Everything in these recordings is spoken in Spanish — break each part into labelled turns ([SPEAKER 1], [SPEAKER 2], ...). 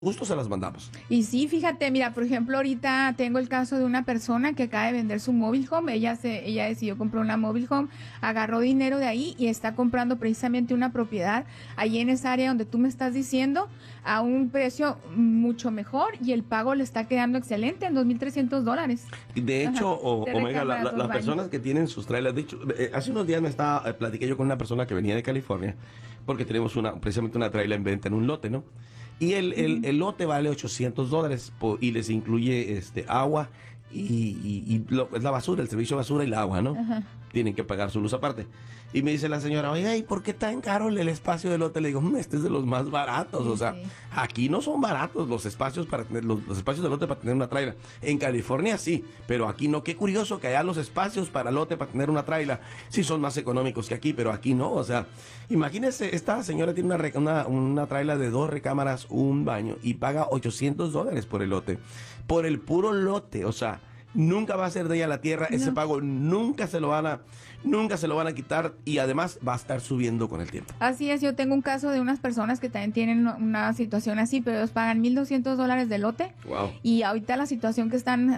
[SPEAKER 1] gusto se las mandamos.
[SPEAKER 2] Y sí, fíjate, mira, por ejemplo, ahorita tengo el caso de una persona que acaba de vender su mobile home. Ella decidió comprar una mobile home, agarró dinero de ahí y está comprando precisamente una propiedad ahí en esa área donde tú me estás diciendo a un precio mucho mejor y el pago le está quedando excelente en $2,300.
[SPEAKER 1] De hecho, Omega, las
[SPEAKER 2] baños.
[SPEAKER 1] personas que tienen sus trailers, de hecho, hace unos días platiqué yo con una persona que venía de California, porque tenemos precisamente una trailer en venta en un lote, ¿no? Y el lote vale $800 y les incluye agua es la basura, el servicio de basura y el agua, ¿no?
[SPEAKER 2] Ajá.
[SPEAKER 1] Tienen que pagar su luz aparte. Y me dice la señora, oiga, ¿y por qué tan caro el espacio del lote? Le digo, este es de los más baratos, o sea,
[SPEAKER 2] Sí.
[SPEAKER 1] aquí no son baratos los espacios para tener los espacios del lote para tener una trailer. En California sí, pero aquí no. Qué curioso que haya los espacios para lote para tener una trailer. Sí son más económicos que aquí, pero aquí no. O sea, imagínese, esta señora tiene una trailer de 2 recámaras, un baño y paga $800 por el lote. Por el puro lote, o sea, nunca va a ser de ella la tierra, ese pago nunca se lo van a quitar y además va a estar subiendo con el tiempo.
[SPEAKER 2] Así es, yo tengo un caso de unas personas que también tienen una situación así, pero ellos pagan $1,200 de lote.
[SPEAKER 1] Wow.
[SPEAKER 2] Y ahorita la situación que están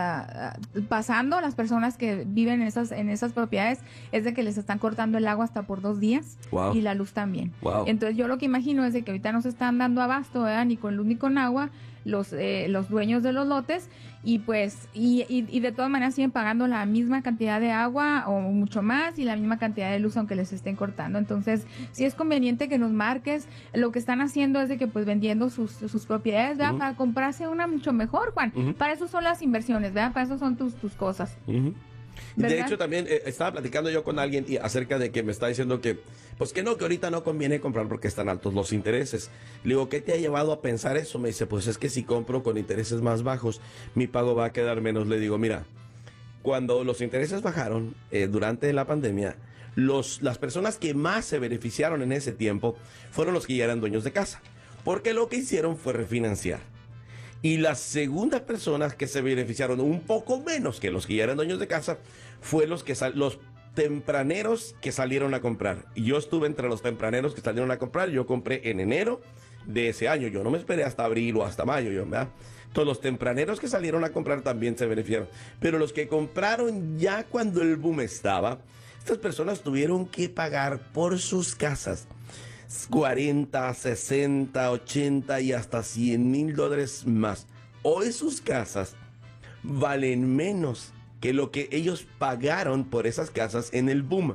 [SPEAKER 2] pasando las personas que viven en esas propiedades es de que les están cortando el agua hasta por 2 días.
[SPEAKER 1] Wow.
[SPEAKER 2] Y la luz también.
[SPEAKER 1] Wow.
[SPEAKER 2] Entonces yo lo que imagino es de que ahorita no se están dando abasto, ¿verdad? Ni con luz ni con agua los dueños de los lotes y pues y de todas maneras siguen pagando la misma cantidad de agua o mucho más y la misma cantidad de luz aunque les estén cortando. Entonces sí es conveniente que nos marques. Lo que están haciendo es de que pues vendiendo sus propiedades, ¿verdad? Para comprarse una mucho mejor, Juan. Para eso son las inversiones, ¿verdad? Para eso son tus cosas.
[SPEAKER 1] De
[SPEAKER 2] ¿verdad?
[SPEAKER 1] hecho, también estaba platicando yo con alguien acerca de que me está diciendo que, pues que ahorita no conviene comprar porque están altos los intereses. Le digo, ¿qué te ha llevado a pensar eso? Me dice, pues es que si compro con intereses más bajos, mi pago va a quedar menos. Le digo, mira, cuando los intereses bajaron durante la pandemia, las personas que más se beneficiaron en ese tiempo fueron los que ya eran dueños de casa, porque lo que hicieron fue refinanciar. Y las segundas personas que se beneficiaron un poco menos que los que ya eran dueños de casa fue los tempraneros que salieron a comprar. Y yo estuve entre los tempraneros que salieron a comprar. Yo compré en enero de ese año. Yo no me esperé hasta abril o hasta mayo, ¿verdad? Todos los tempraneros que salieron a comprar también se beneficiaron. Pero los que compraron ya cuando el boom estaba, estas personas tuvieron que pagar por sus casas 40, 60, 80 y hasta $100,000 más. Hoy sus casas valen menos que lo que ellos pagaron por esas casas en el boom.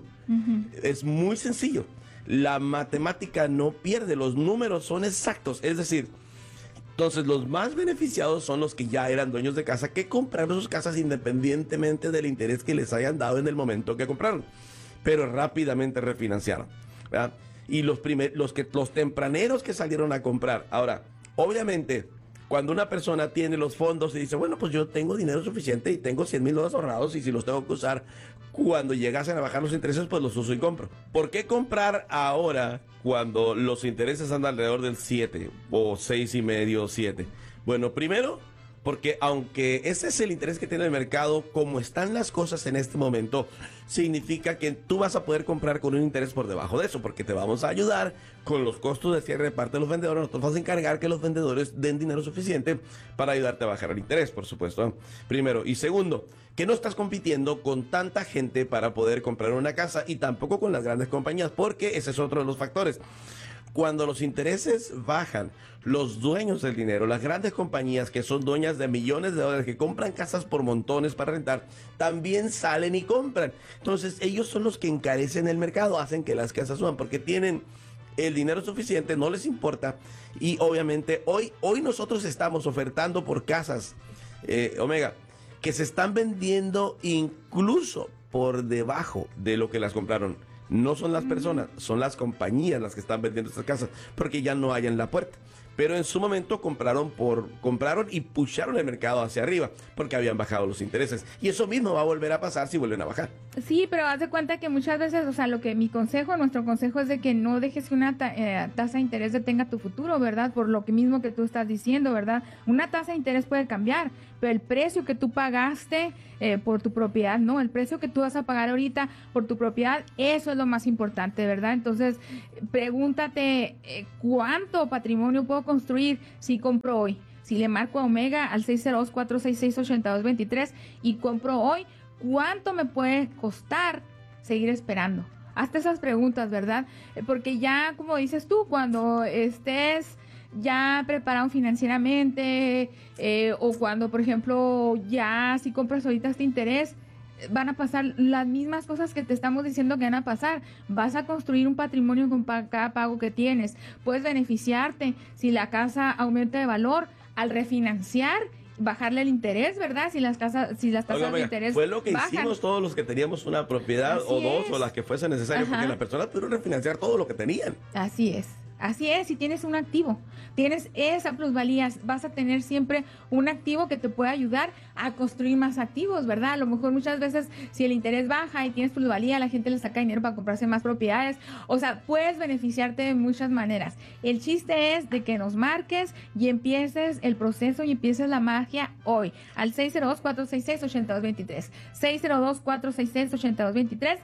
[SPEAKER 1] Es muy sencillo. La matemática no pierde, los números son exactos. Es decir, entonces los más beneficiados son los que ya eran dueños de casa, que compraron sus casas independientemente del interés que les hayan dado en el momento que compraron, pero rápidamente refinanciaron, ¿verdad? Y los tempraneros que salieron a comprar. Ahora, obviamente, cuando una persona tiene los fondos y dice, bueno, pues yo tengo dinero suficiente y tengo $100,000 ahorrados y si los tengo que usar cuando llegasen a bajar los intereses, pues los uso y compro. ¿Por qué comprar ahora cuando los intereses andan alrededor del 7 o 6,5, 7? Bueno, primero, porque aunque ese es el interés que tiene el mercado, como están las cosas en este momento, significa que tú vas a poder comprar con un interés por debajo de eso, porque te vamos a ayudar con los costos de cierre de parte de los vendedores. Nosotros vamos a encargar que los vendedores den dinero suficiente para ayudarte a bajar el interés, por supuesto. Primero. Y segundo, que no estás compitiendo con tanta gente para poder comprar una casa y tampoco con las grandes compañías, porque ese es otro de los factores. Cuando los intereses bajan, los dueños del dinero, las grandes compañías que son dueñas de millones de dólares, que compran casas por montones para rentar, también salen y compran. Entonces ellos son los que encarecen el mercado, hacen que las casas suban, porque tienen el dinero suficiente, no les importa. Y obviamente hoy nosotros estamos ofertando por casas, Omega, que se están vendiendo incluso por debajo de lo que las compraron. No son las personas, son las compañías las que están vendiendo estas casas, porque ya no hay en la puerta. Pero en su momento compraron y pusharon el mercado hacia arriba, porque habían bajado los intereses. Y eso mismo va a volver a pasar si vuelven a bajar.
[SPEAKER 2] Sí, pero haz de cuenta que muchas veces, o sea, nuestro consejo es de que no dejes que una tasa de interés detenga tu futuro, ¿verdad? Por lo que mismo que tú estás diciendo, ¿verdad? Una tasa de interés puede cambiar, pero el precio que tú pagaste por tu propiedad, no, el precio que tú vas a pagar ahorita por tu propiedad, eso es lo más importante, ¿verdad? Entonces, pregúntate, ¿cuánto patrimonio puedo puedo construir si compro hoy? Si le marco a Omega al 602-466-8223 y compro hoy, ¿cuánto me puede costar seguir esperando? Hazte esas preguntas, ¿verdad? Porque ya, como dices tú, cuando estés ya preparado financieramente o cuando, por ejemplo, ya si compras ahorita este interés, van a pasar las mismas cosas que te estamos diciendo que van a pasar. Vas a construir un patrimonio con cada pago que tienes. Puedes beneficiarte si la casa aumenta de valor al refinanciar, bajarle el interés, ¿verdad? Si las tasas de interés
[SPEAKER 1] fue lo que
[SPEAKER 2] bajan.
[SPEAKER 1] hicimos todos los que teníamos una propiedad o dos o las que fuese necesario, porque las personas pudieron refinanciar todo lo que tenían.
[SPEAKER 2] Así es. Así es, si tienes un activo, tienes esa plusvalía, vas a tener siempre un activo que te puede ayudar a construir más activos, ¿verdad? A lo mejor muchas veces si el interés baja y tienes plusvalía, la gente le saca dinero para comprarse más propiedades. O sea, puedes beneficiarte de muchas maneras. El chiste es de que nos marques y empieces el proceso y empieces la magia hoy al 602-466-8223, 602-466-8223,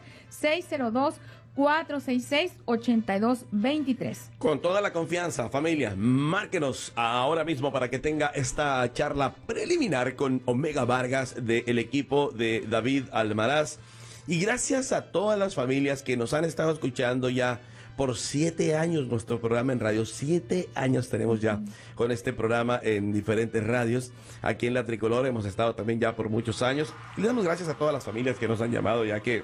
[SPEAKER 2] 602-466-8223.
[SPEAKER 1] Con toda la confianza, familia, márquenos ahora mismo para que tenga esta charla preliminar con Omega Vargas del equipo de David Almaraz. Y gracias a todas las familias que nos han estado escuchando ya por 7 años nuestro programa en radio. 7 años tenemos ya con este programa en diferentes radios. Aquí en La Tricolor hemos estado también ya por muchos años. Y le damos gracias a todas las familias que nos han llamado, ya que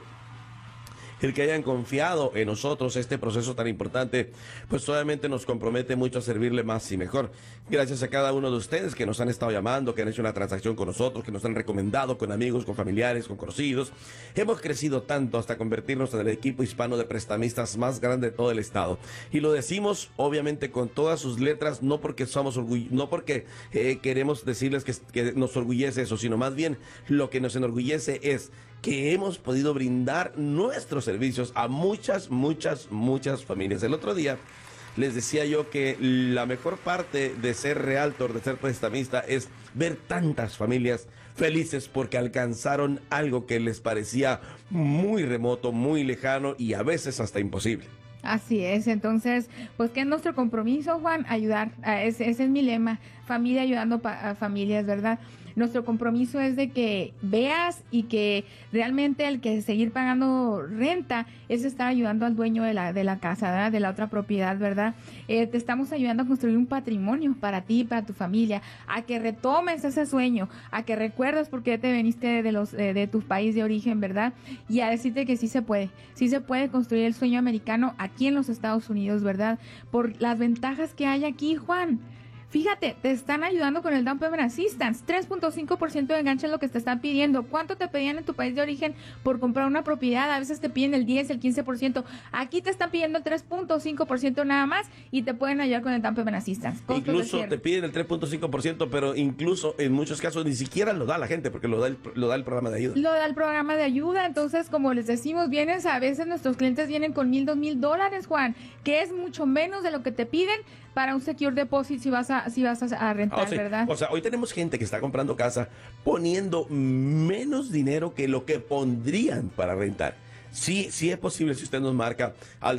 [SPEAKER 1] el que hayan confiado en nosotros este proceso tan importante, pues obviamente nos compromete mucho a servirle más y mejor. Gracias a cada uno de ustedes que nos han estado llamando, que han hecho una transacción con nosotros, que nos han recomendado con amigos, con familiares, con conocidos. Hemos crecido tanto hasta convertirnos en el equipo hispano de prestamistas más grande de todo el estado. Y lo decimos obviamente con todas sus letras, no porque somos no porque queremos decirles que nos orgullece eso, sino más bien lo que nos enorgullece es que hemos podido brindar nuestros servicios a muchas familias. El otro día les decía yo que la mejor parte de ser realtor, de ser prestamista, es ver tantas familias felices porque alcanzaron algo que les parecía muy remoto, muy lejano y a veces hasta imposible.
[SPEAKER 2] Así es, entonces, pues ¿qué es nuestro compromiso, Juan? Ayudar, ese es mi lema, familia ayudando a familias, ¿verdad? Nuestro compromiso es de que veas y que realmente el que seguir pagando renta es estar ayudando al dueño de la casa, ¿verdad? De la otra propiedad, ¿verdad? Te estamos ayudando a construir un patrimonio para ti y para tu familia, a que retomes ese sueño, a que recuerdes por qué te viniste de tu país de origen, ¿verdad? Y a decirte que sí se puede construir el sueño americano aquí en los Estados Unidos, ¿verdad? Por las ventajas que hay aquí, Juan. Fíjate, te están ayudando con el Down Payment Assistance. 3.5% de enganche es lo que te están pidiendo. ¿Cuánto te pedían en tu país de origen por comprar una propiedad? A veces te piden el 10, el 15%. Aquí te están pidiendo el 3.5% nada más y te pueden ayudar con el Down Payment Assistance.
[SPEAKER 1] Incluso te piden el 3.5%, pero incluso en muchos casos ni siquiera lo da la gente porque lo da el programa de ayuda.
[SPEAKER 2] Lo da el programa de ayuda. Entonces, como les decimos, a veces nuestros clientes vienen con $1,000, $2,000, Juan, que es mucho menos de lo que te piden para un secure deposit si vas a rentar, sí, ¿verdad?
[SPEAKER 1] O sea, hoy tenemos gente que está comprando casa poniendo menos dinero que lo que pondrían para rentar. Sí, sí es posible si usted nos marca al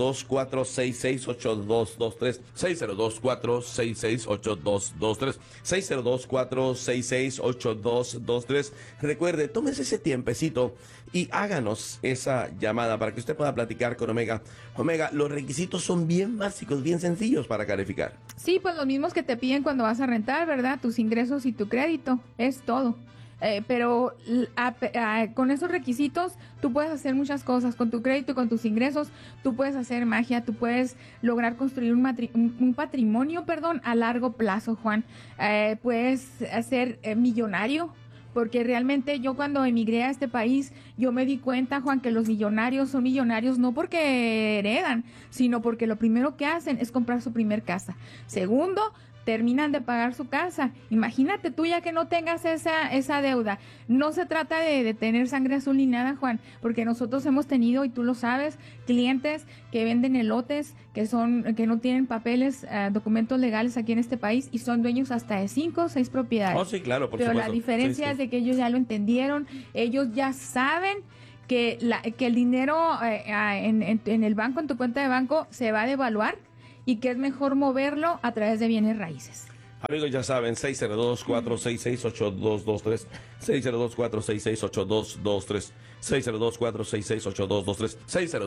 [SPEAKER 1] 602-466-8223, 602-466-8223, 602-466-8223. Recuerde, tómese ese tiempecito y háganos esa llamada para que usted pueda platicar con Omega. Omega, los requisitos son bien básicos, bien sencillos para calificar.
[SPEAKER 2] Sí, pues los mismos que te piden cuando vas a rentar, ¿verdad? Tus ingresos y tu crédito, es todo. Pero con esos requisitos tú puedes hacer muchas cosas. Con tu crédito y con tus ingresos tú puedes hacer magia, tú puedes lograr construir un patrimonio a largo plazo, Juan. Puedes ser millonario, porque realmente yo cuando emigré a este país yo me di cuenta, Juan, que los millonarios son millonarios no porque heredan, sino porque lo primero que hacen es comprar su primer casa. Segundo, terminan de pagar su casa. Imagínate tú ya que no tengas esa deuda. No se trata de tener sangre azul ni nada, Juan, porque nosotros hemos tenido, y tú lo sabes, clientes que venden elotes, que no tienen papeles, documentos legales aquí en este país y son dueños hasta de 5 o 6 propiedades.
[SPEAKER 1] Oh, sí, claro, por
[SPEAKER 2] Pero
[SPEAKER 1] supuesto.
[SPEAKER 2] La diferencia es de que ellos ya lo entendieron, ellos ya saben que el dinero en el banco, en tu cuenta de banco, se va a devaluar. y que es mejor moverlo a través de bienes raíces.
[SPEAKER 1] Amigos, ya saben, 602-466-8223, 602-466-8223, 602-466-8223,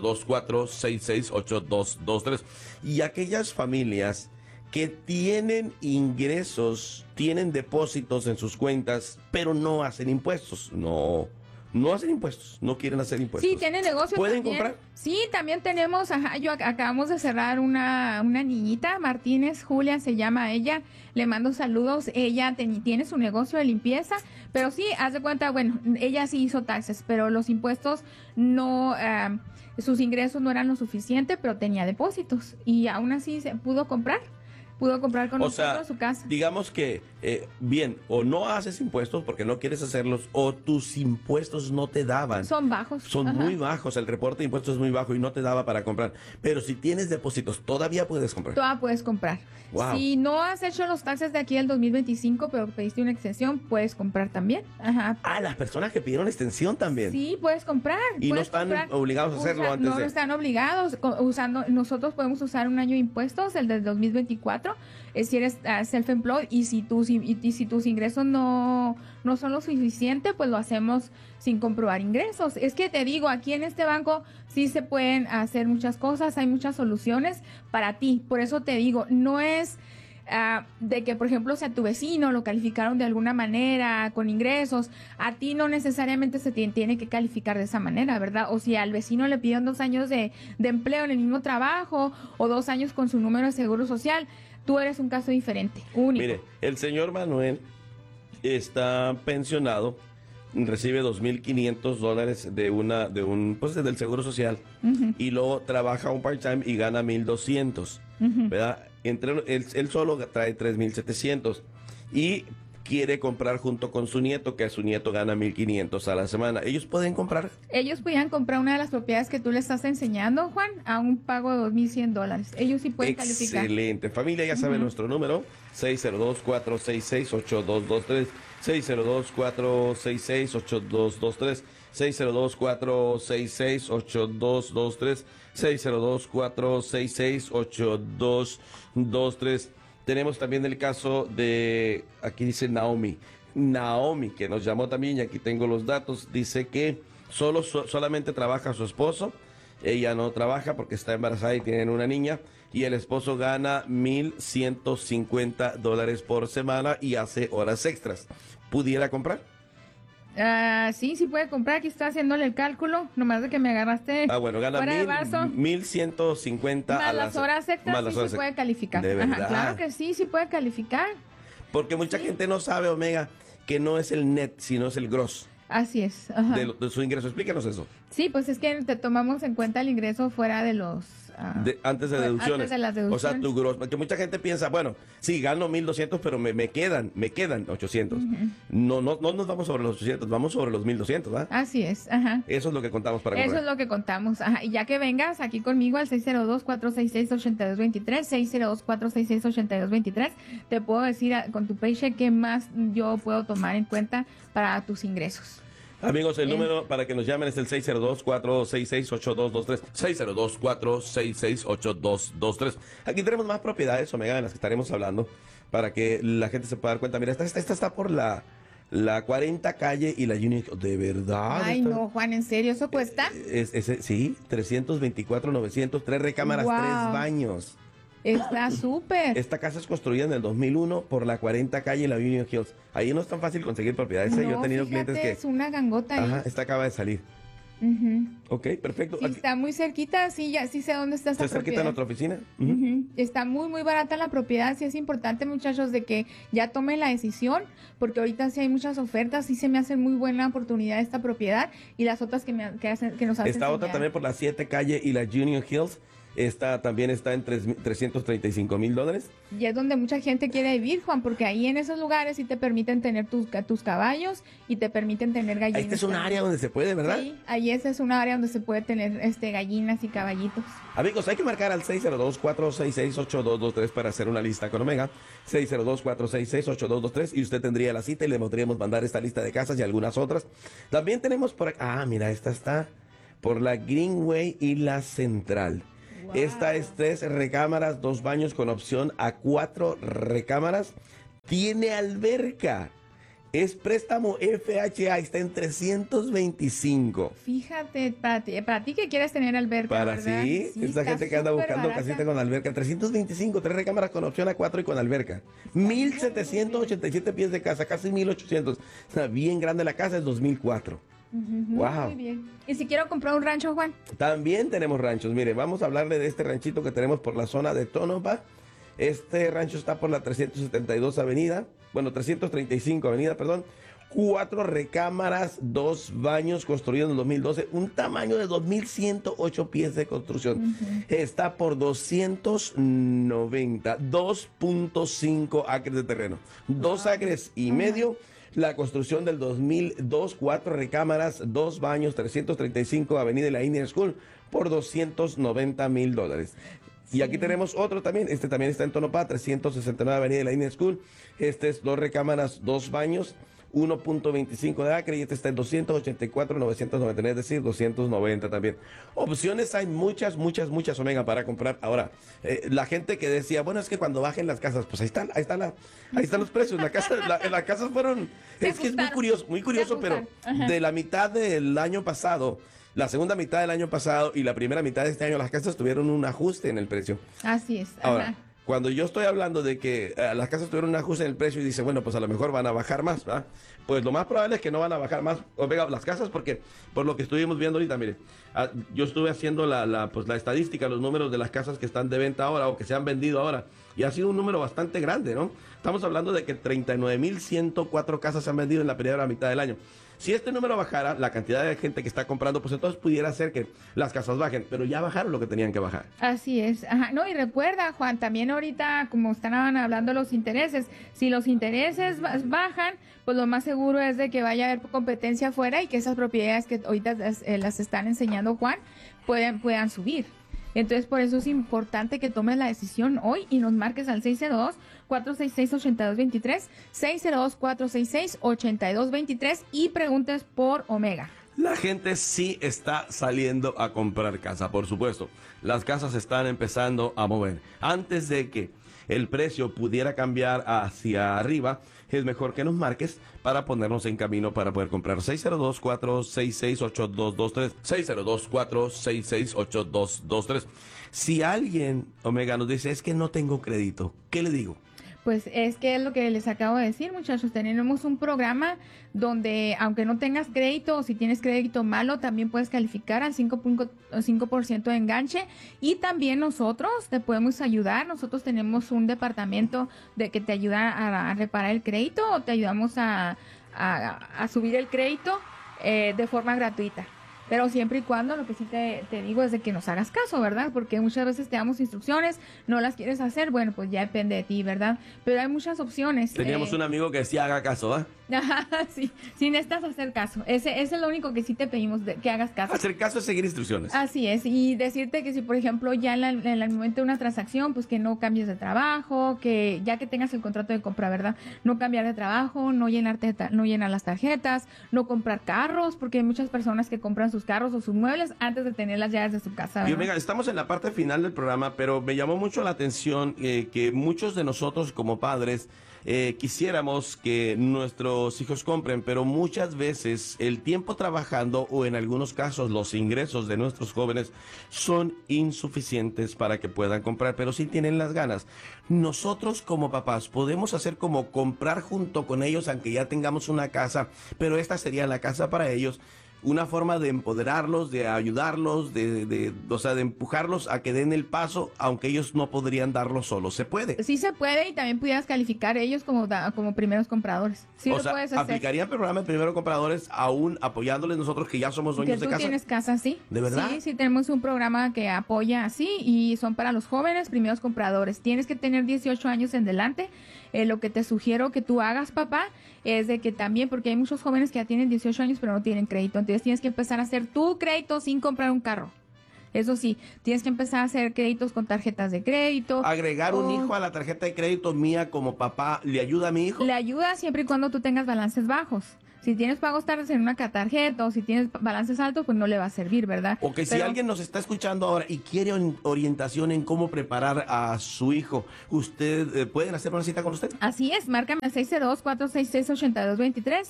[SPEAKER 1] 602-466-8223. Y aquellas familias que tienen ingresos, tienen depósitos en sus cuentas, pero no hacen impuestos, no hacen impuestos, no quieren hacer impuestos.
[SPEAKER 2] Sí, tienen negocio.
[SPEAKER 1] ¿Pueden
[SPEAKER 2] también
[SPEAKER 1] comprar?
[SPEAKER 2] Sí, también tenemos, acabamos de cerrar una niñita, Martínez, Julia se llama ella, le mando saludos, ella tiene su negocio de limpieza, pero sí, haz de cuenta, bueno, ella sí hizo taxes, pero los impuestos no, sus ingresos no eran lo suficiente, pero tenía depósitos y aún así se pudo comprar con nosotros su casa.
[SPEAKER 1] Digamos que, bien, o no haces impuestos porque no quieres hacerlos, o tus impuestos no te daban.
[SPEAKER 2] Son bajos.
[SPEAKER 1] Son muy bajos, el reporte de impuestos es muy bajo y no te daba para comprar. Pero si tienes depósitos, todavía puedes comprar.
[SPEAKER 2] Todavía puedes comprar.
[SPEAKER 1] Wow.
[SPEAKER 2] Si no has hecho los taxes de aquí del 2025, pero pediste una extensión, puedes comprar también. Ajá.
[SPEAKER 1] Ah, las personas que pidieron extensión también.
[SPEAKER 2] Sí, puedes comprar.
[SPEAKER 1] Y no están obligados a hacerlo antes de...
[SPEAKER 2] No están obligados. Nosotros podemos usar un año de impuestos, el del 2024, si eres self-employed, y si tus ingresos no son lo suficiente, pues lo hacemos sin comprobar ingresos. Es que te digo, aquí en este banco sí se pueden hacer muchas cosas, hay muchas soluciones para ti. Por eso te digo, no es de que, por ejemplo, si a tu vecino lo calificaron de alguna manera con ingresos, a ti no necesariamente se tiene que calificar de esa manera, ¿verdad? O si al vecino le pidieron 2 años de empleo en el mismo trabajo o 2 años con su número de seguro social, tú eres un caso diferente, único.
[SPEAKER 1] Mire, el señor Manuel está pensionado, recibe $2,500 pues del seguro social, y luego trabaja un part-time y gana $1,200, ¿verdad? Él solo trae $3,700 y quiere comprar junto con su nieto, que su nieto gana $1,500 a la semana. ¿Ellos pueden comprar?
[SPEAKER 2] Ellos podían comprar una de las propiedades que tú le estás enseñando, Juan, a un pago de $2,100. Ellos sí pueden calificar.
[SPEAKER 1] Excelente. Familia, ya sabe nuestro número, 602-466-8223, 602-466-8223, 602-466-8223, 602-466-8223. Tenemos también el caso de, aquí dice Naomi, que nos llamó también, y aquí tengo los datos. Dice que solamente trabaja su esposo, ella no trabaja porque está embarazada y tienen una niña, y el esposo gana $1,150 por semana y hace horas extras. ¿Pudiera comprar?
[SPEAKER 2] Sí puede comprar. Aquí está haciéndole el cálculo, nomás de que me agarraste.
[SPEAKER 1] Bueno, gana $1,150
[SPEAKER 2] más las horas extras. Sí puede calificar.
[SPEAKER 1] ¿De verdad?
[SPEAKER 2] Claro que sí puede calificar.
[SPEAKER 1] Porque mucha gente no sabe, Omega, que no es el net, sino es el gross.
[SPEAKER 2] Así es.
[SPEAKER 1] De su ingreso. Explícanos eso.
[SPEAKER 2] Sí, pues es que te tomamos en cuenta el ingreso fuera de los...
[SPEAKER 1] antes de deducciones.
[SPEAKER 2] Antes de las deducciones.
[SPEAKER 1] O sea, tu gross. Porque mucha gente piensa, bueno, sí, gano 1,200, pero me quedan 800. No nos vamos sobre los 800, vamos sobre los 1,200, ¿verdad?
[SPEAKER 2] Así es,
[SPEAKER 1] Eso es lo que contamos para comprar.
[SPEAKER 2] Eso es lo que contamos, Y ya que vengas aquí conmigo al 602-466-8223, 602-466-8223, te puedo decir con tu paycheck qué más yo puedo tomar en cuenta para tus ingresos.
[SPEAKER 1] Amigos, el número para que nos llamen es el 602-466-8223, 602-466-8223. Aquí tenemos más propiedades, Omega, en las que estaremos hablando, para que la gente se pueda dar cuenta. Mira, esta está por la 40 calle y la Union. ¿De verdad?
[SPEAKER 2] Ay, no, Juan, ¿en serio? ¿Eso cuesta?
[SPEAKER 1] Sí, 324,900, 3 recámaras, 3 baños.
[SPEAKER 2] Está súper.
[SPEAKER 1] Esta casa es construida en el 2001 por la 40 calle y la Union Hills. Ahí no es tan fácil conseguir propiedades. Yo he tenido clientes que...
[SPEAKER 2] es una gangota ahí.
[SPEAKER 1] Esta acaba de salir. Ok, perfecto.
[SPEAKER 2] Sí, está muy cerquita, sí sé dónde está esta
[SPEAKER 1] propiedad. ¿Está cerquita de nuestra oficina?
[SPEAKER 2] Está muy, muy barata la propiedad. Sí es importante, muchachos, de que ya tomen la decisión, porque ahorita sí hay muchas ofertas, sí se me hace muy buena oportunidad esta propiedad, y las otras que nos hacen.
[SPEAKER 1] Esta otra también por la 7 calle y la Union Hills. Esta también está en $335,000.
[SPEAKER 2] Y es donde mucha gente quiere vivir, Juan, porque ahí en esos lugares sí te permiten tener tus caballos y te permiten tener gallinas.
[SPEAKER 1] Este es un área donde se puede, ¿verdad?
[SPEAKER 2] Sí, ahí ese es un área donde se puede tener gallinas y caballitos.
[SPEAKER 1] Amigos, hay que marcar al 602-466-8223 para hacer una lista con Omega. 602-466-8223 y usted tendría la cita y le podríamos mandar esta lista de casas y algunas otras. También tenemos por acá, mira, esta está por la Greenway y la Central. Esta es 3 recámaras, 2 baños con opción a 4 recámaras. Tiene alberca. Es préstamo FHA, está en 325.
[SPEAKER 2] Fíjate, para ti que quieres tener alberca,
[SPEAKER 1] Para
[SPEAKER 2] ¿verdad?
[SPEAKER 1] sí, esa gente que anda buscando
[SPEAKER 2] barata.
[SPEAKER 1] casita con alberca. 325, 3 recámaras con opción a 4 y con alberca. 1,787 pies de casa, casi 1,800. O sea, bien grande la casa, es 2004. Wow.
[SPEAKER 2] Muy bien. ¿Y si quiero comprar un rancho, Juan?
[SPEAKER 1] También tenemos ranchos. Mire, vamos a hablarle de este ranchito que tenemos por la zona de Tonopah. Este rancho está por la 372 avenida, bueno, 335 avenida, perdón. 4 recámaras, 2 baños, construido en el 2012, un tamaño de 2,108 pies de construcción. Está por 290, 2.5 acres de terreno. 2 acres y medio. La construcción del 2002, 4 recámaras, 2 baños, 335 avenida La Indian School por $290,000. Y aquí tenemos otro también, este también está en Tonopah, 369 avenida La Indian School. Este es 2 recámaras, 2 baños, 1.25 de acre y este está en 284,999, es decir, 290 también. Opciones hay muchas, Omega, para comprar. Ahora, la gente que decía, bueno, es que cuando bajen las casas, pues ahí están los precios. Las casas fueron, es que es muy curioso, pero de la mitad del año pasado, la segunda mitad del año pasado y la primera mitad de este año, las casas tuvieron un ajuste en el precio.
[SPEAKER 2] Así es.
[SPEAKER 1] Ahora, cuando yo estoy hablando de que las casas tuvieron un ajuste en el precio y dice, bueno, pues a lo mejor van a bajar más, ¿verdad? Pues lo más probable es que no van a bajar más, Omega, las casas, porque por lo que estuvimos viendo ahorita, mire, yo estuve haciendo la estadística, los números de las casas que están de venta ahora o que se han vendido ahora, y ha sido un número bastante grande, ¿no? Estamos hablando de que 39,104 casas se han vendido en la primera mitad del año. Si este número bajara, la cantidad de gente que está comprando, pues entonces pudiera ser que las casas bajen, pero ya bajaron lo que tenían que bajar.
[SPEAKER 2] Así es. Ajá. No, y recuerda, Juan, también ahorita, como estaban hablando los intereses, si los intereses bajan, pues lo más seguro es de que vaya a haber competencia afuera y que esas propiedades que ahorita las están enseñando, Juan, puedan subir. Entonces, por eso es importante que tomes la decisión hoy y nos marques al 602-466-8223, 602-466-8223 y preguntes por Omega.
[SPEAKER 1] La gente sí está saliendo a comprar casa, por supuesto. Las casas están empezando a mover. Antes de que el precio pudiera cambiar hacia arriba, es mejor que nos marques para ponernos en camino para poder comprar. 602-466-8223, 602-466-8223. Si alguien, Omega, nos dice, es que no tengo crédito, ¿qué le digo?
[SPEAKER 2] Pues es que es lo que les acabo de decir, muchachos. Tenemos un programa donde, aunque no tengas crédito o si tienes crédito malo, también puedes calificar al 5% de enganche. Y también nosotros te podemos ayudar. Nosotros tenemos un departamento que te ayuda a reparar el crédito o te ayudamos a subir el crédito de forma gratuita. Pero siempre y cuando, lo que sí te digo es de que nos hagas caso, ¿verdad? Porque muchas veces te damos instrucciones, no las quieres hacer, bueno, pues ya depende de ti, ¿verdad? Pero hay muchas opciones.
[SPEAKER 1] Teníamos un amigo que decía, haga caso, ¿ah?
[SPEAKER 2] Sí, sí necesitas hacer caso. Ese es lo único que sí te pedimos, que hagas caso.
[SPEAKER 1] Hacer caso es seguir instrucciones.
[SPEAKER 2] Así es, y decirte que si, por ejemplo, ya en el momento de una transacción, pues que no cambies de trabajo, que ya que tengas el contrato de compra, ¿verdad? No cambiar de trabajo, no llenar las tarjetas, no comprar carros, porque hay muchas personas que compran sus carros o sus muebles antes de tener las llaves de su casa, ¿verdad?
[SPEAKER 1] Y Omega, estamos en la parte final del programa, pero me llamó mucho la atención que muchos de nosotros como padres quisiéramos que nuestros hijos compren, pero muchas veces el tiempo trabajando o en algunos casos los ingresos de nuestros jóvenes son insuficientes para que puedan comprar, pero sí tienen las ganas. Nosotros como papás podemos hacer como comprar junto con ellos, aunque ya tengamos una casa, pero esta sería la casa para ellos. Una forma de empoderarlos, de ayudarlos, de empujarlos a que den el paso, aunque ellos no podrían darlo solos. ¿Se puede?
[SPEAKER 2] Sí se puede, y también pudieras calificar ellos como primeros compradores. Sí,
[SPEAKER 1] o sea, puedes hacer. ¿Aplicaría el programa de primeros compradores aún apoyándoles nosotros que ya somos dueños de casa?
[SPEAKER 2] ¿Que tú tienes casa, sí?
[SPEAKER 1] ¿De verdad?
[SPEAKER 2] Sí, tenemos un programa que apoya así y son para los jóvenes primeros compradores. Tienes que tener 18 años en delante. Lo que te sugiero que tú hagas, papá, es de que también, porque hay muchos jóvenes que ya tienen 18 años pero no tienen crédito, entonces tienes que empezar a hacer tu crédito sin comprar un carro. Eso sí, tienes que empezar a hacer créditos con tarjetas de crédito.
[SPEAKER 1] ¿Agregar un hijo a la tarjeta de crédito mía como papá le ayuda a mi hijo?
[SPEAKER 2] Le ayuda siempre y cuando tú tengas balances bajos. Si tienes pagos tardes en una tarjeta o si tienes balances altos, pues no le va a servir, ¿verdad?
[SPEAKER 1] O que si alguien nos está escuchando ahora y quiere orientación en cómo preparar a su hijo, ¿usted pueden hacer una cita con usted?
[SPEAKER 2] Así es, márcame al 602-466-8223,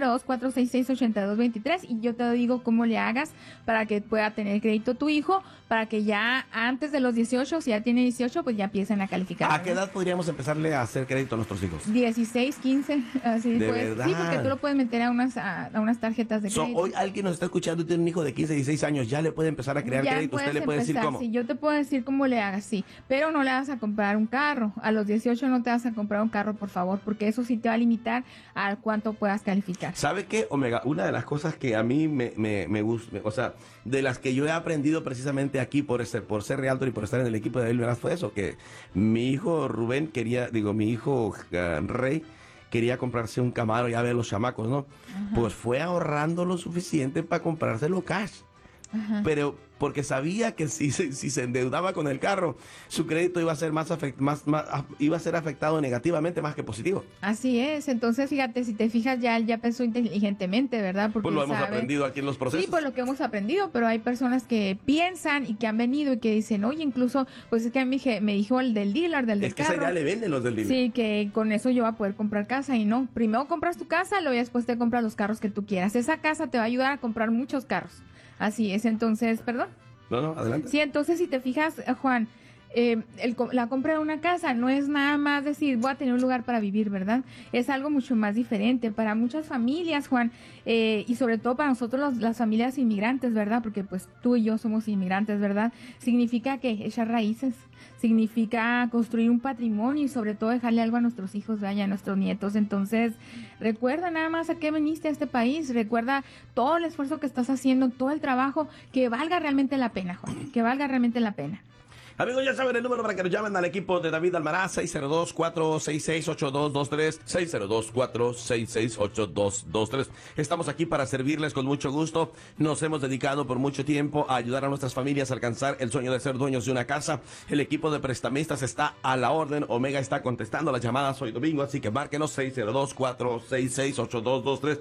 [SPEAKER 2] 602-466-8223 y yo te digo cómo le hagas para que pueda tener crédito tu hijo, para que ya antes de los 18, si ya tiene 18, pues ya empiecen a calificar.
[SPEAKER 1] ¿A qué edad podríamos empezarle a hacer crédito a nuestros hijos?
[SPEAKER 2] 16, 15, así
[SPEAKER 1] ¿De
[SPEAKER 2] pues.
[SPEAKER 1] verdad?
[SPEAKER 2] Sí, porque tú lo puedes meter a unas tarjetas de crédito.
[SPEAKER 1] Hoy alguien nos está escuchando y tiene un hijo de 15, 16 años, ya le puede empezar a crear crédito. Usted le puede decir cómo.
[SPEAKER 2] Sí, yo te puedo decir cómo le hagas, sí, pero no le vas a comprar un carro. A los 18 no te vas a comprar un carro, por favor, porque eso sí te va a limitar a cuánto puedas calificar.
[SPEAKER 1] ¿Sabe qué, Omega? Una de las cosas que a mí me gusta, o sea, de las que yo he aprendido precisamente aquí por ser realtor y por estar en el equipo de David Meraz fue eso, que mi hijo Rubén mi hijo Rey quería comprarse un Camaro, ya ve los chamacos, ¿no? Ajá. Pues fue ahorrando lo suficiente para comprárselo cash. Ajá. Pero porque sabía que si se endeudaba con el carro, su crédito iba a ser iba a ser afectado negativamente más que positivo.
[SPEAKER 2] Así es. Entonces, fíjate, si te fijas, ya él ya pensó inteligentemente, ¿verdad? Porque
[SPEAKER 1] pues lo hemos aprendido aquí en los procesos.
[SPEAKER 2] Sí, pues lo que hemos aprendido, pero hay personas que piensan y que han venido y que dicen, oye, incluso, pues es que a mí me dijo el del dealer, del carro.
[SPEAKER 1] Es que esa ya le venden los del dealer.
[SPEAKER 2] Sí, que con eso yo voy a poder comprar casa y no. Primero compras tu casa, luego después te compras los carros que tú quieras. Esa casa te va a ayudar a comprar muchos carros. Así es, entonces, perdón.
[SPEAKER 1] No, adelante.
[SPEAKER 2] Sí, entonces si te fijas, Juan, la compra de una casa no es nada más decir voy a tener un lugar para vivir, ¿verdad? Es algo mucho más diferente para muchas familias, Juan, y sobre todo para nosotros las familias inmigrantes, ¿verdad? Porque pues tú y yo somos inmigrantes, ¿verdad? Significa que echar raíces, significa construir un patrimonio y sobre todo dejarle algo a nuestros hijos, ¿verdad? Y a nuestros nietos. Entonces, recuerda nada más a qué viniste a este país, recuerda todo el esfuerzo que estás haciendo, todo el trabajo, que valga realmente la pena, Juan, que valga realmente la pena.
[SPEAKER 1] Amigos, ya saben el número para que nos llamen al equipo de David Almaraz, 602-466-8223, 602-466-8223. Estamos aquí para servirles con mucho gusto. Nos hemos dedicado por mucho tiempo a ayudar a nuestras familias a alcanzar el sueño de ser dueños de una casa. El equipo de prestamistas está a la orden. Omega está contestando las llamadas hoy domingo, así que márquenos 602-466-8223,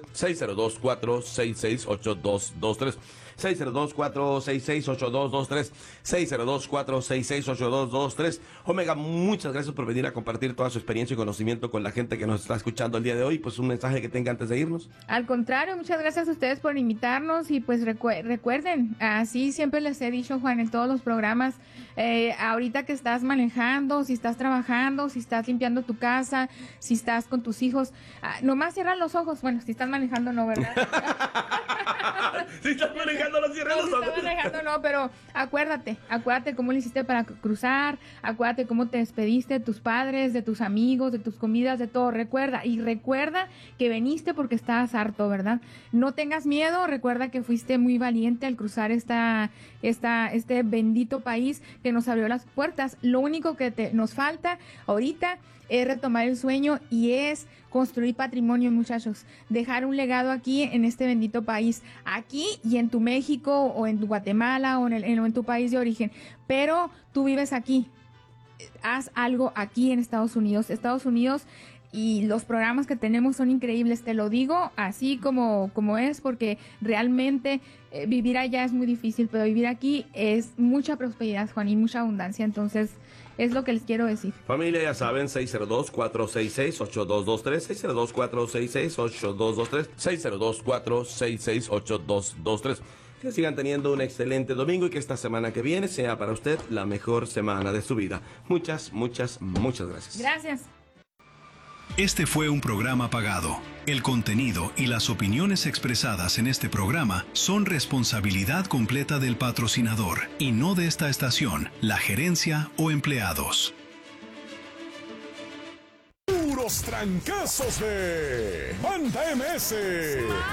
[SPEAKER 1] 602-466-8223. 602-466-8223, 602-466-8223. Omega, muchas gracias por venir a compartir toda su experiencia y conocimiento con la gente que nos está escuchando el día de hoy. Pues un mensaje que tenga antes de irnos.
[SPEAKER 2] Al contrario, muchas gracias a ustedes por invitarnos y pues recuerden, así siempre les he dicho, Juan, en todos los programas, ahorita que estás manejando, si estás trabajando, si estás limpiando tu casa, si estás con tus hijos, nomás cierran los ojos. Bueno, si estás manejando no, ¿verdad?
[SPEAKER 1] Si estás manejando no cierres los ojos.
[SPEAKER 2] No, pero acuérdate cómo le hiciste para cruzar, acuérdate cómo te despediste de tus padres, de tus amigos, de tus comidas, de todo. Recuerda que veniste porque estabas harto, ¿verdad? No tengas miedo, recuerda que fuiste muy valiente al cruzar este bendito país que nos abrió las puertas. Lo único que nos falta ahorita es retomar el sueño y es construir patrimonio, muchachos, dejar un legado aquí en este bendito país, aquí y en tu México o en tu Guatemala o en tu país de origen, pero tú vives aquí, haz algo aquí en Estados Unidos y los programas que tenemos son increíbles, te lo digo así como es, porque realmente vivir allá es muy difícil, pero vivir aquí es mucha prosperidad, Juan, y mucha abundancia, entonces es lo que les quiero decir.
[SPEAKER 1] Familia, ya saben, 602-466-8223, 602-466-8223, 602-466-8223. Que sigan teniendo un excelente domingo y que esta semana que viene sea para usted la mejor semana de su vida. Muchas gracias.
[SPEAKER 2] Gracias.
[SPEAKER 3] Este fue un programa pagado. El contenido y las opiniones expresadas en este programa son responsabilidad completa del patrocinador y no de esta estación, la gerencia o empleados.
[SPEAKER 4] Puros trancazos de Banda MS.